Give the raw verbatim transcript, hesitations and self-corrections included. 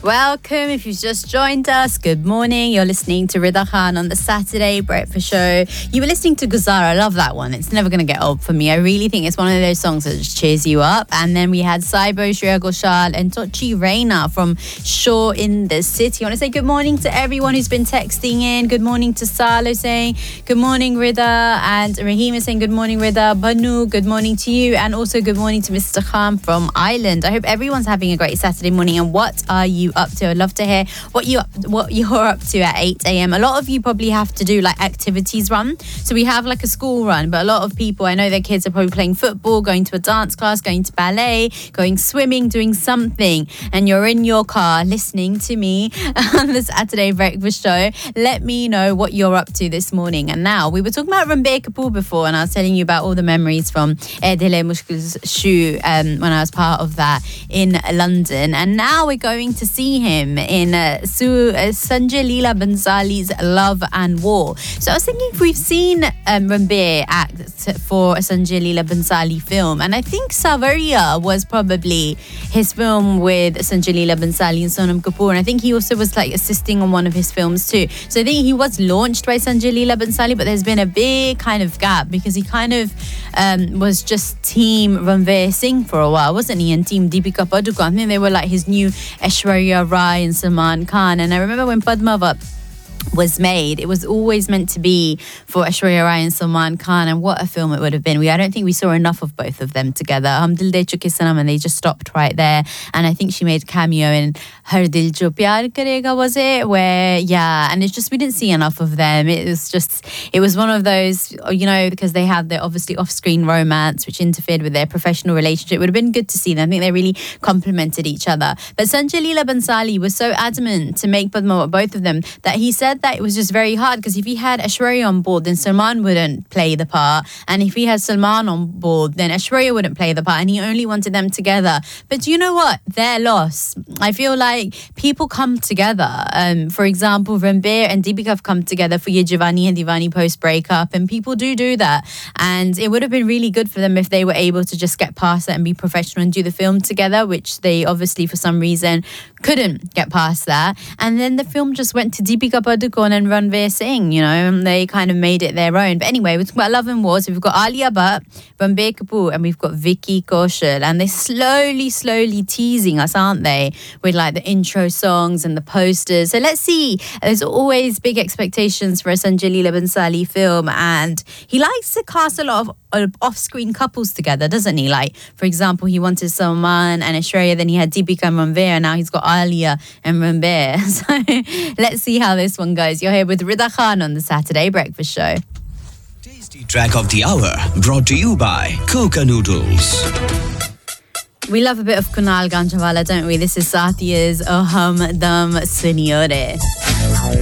Welcome. If you've just joined us, good morning. You're listening to Rida Khan on the Saturday Breakfast Show. You were listening to Guzara. I love that one. It's never going to get old for me. I really think it's one of those songs that just cheers you up. And then we had Saibo, Shreya Ghoshal and Tochi Reina from Shore in the City. I want to say good morning to everyone who's been texting in. Good morning to Salo saying good morning, Rida. And Rahima saying good morning, Rida. Banu, good morning to you. And also good morning to Mister Khan from Ireland. I hope everyone's having a great Saturday morning. And what are you up to? I'd love to hear what you what you're up to at eight a.m. A lot of you probably have to do like activities run. So we have like a school run, but a lot of people, I know their kids are probably playing football, going to a dance class, going to ballet, going swimming, doing something, and you're in your car listening to me on the Saturday Breakfast Show. Let me know what you're up to this morning. And now, we were talking about Ranbir Kapoor before, and I was telling you about all the memories from Eh Dil Mushkil's shoot um, when I was part of that in London. And now we're going to see him in uh, Su- uh, Sanjay Leela Bhansali's Love and War. So I was thinking if we've seen um, Ranbir act for a Sanjay Leela Bhansali film, and I think Savaria was probably his film with Sanjay Leela Bhansali and Sonam Kapoor, and I think he also was like assisting on one of his films too. So I think he was launched by Sanjay Leela Bhansali, but there's been a big kind of gap because he kind of um, was just team Ranveer Singh for a while, wasn't he? And team Deepika Padukone. I think they were like his new Aishwarya Rai and Salman Khan. And I remember when Padmavat was made, it was always meant to be for Aishwarya Rai and Salman Khan, and what a film it would have been. We I don't think we saw enough of both of them together. Hum Dil De Chuke Sanam, and they just stopped right there. And I think she made a cameo in Har Dil Jo Pyar Karega, was it? Where, yeah, and it's just, we didn't see enough of them. It was just, it was one of those, you know, because they had their obviously off-screen romance, which interfered with their professional relationship. It would have been good to see them. I think they really complemented each other. But Sanjay Leela Bhansali was so adamant to make Padmavat, both of them, that he said that it was just very hard because if he had Aishwarya on board, then Salman wouldn't play the part, and if he had Salman on board, then Aishwarya wouldn't play the part, and he only wanted them together. But do you know what? Their loss. I feel like people come together. Um, for example, Ranbir and Deepika have come together for Ye Jawani Hai Deewani post breakup, and people do do that. And it would have been really good for them if they were able to just get past that and be professional and do the film together, which they obviously for some reason couldn't get past that. And then the film just went to Deepika Padukone and Ranveer Singh, you know, and they kind of made it their own. But anyway, we're talking about Love and War. So we've got Alia Bhatt, Ranbir Kapoor, and we've got Vicky Kaushal, and they're slowly, slowly teasing us, aren't they, with like the intro songs and the posters. So let's see. There's always big expectations for a Sanjay Leela Bhansali film, and he likes to cast a lot of off-screen couples together, doesn't he? Like, for example, he wanted Salman and Aishwarya, then he had Deepika and Ranveer, and now he's got Alia and Ranbir. So let's see how this one goes. You're here with Rida Khan on the Saturday Breakfast Show. Tasty Track of the Hour, brought to you by Coca Noodles. We love a bit of Kunal Ganjawala, don't we? This is Satya's Oh Hum Dum Suniore.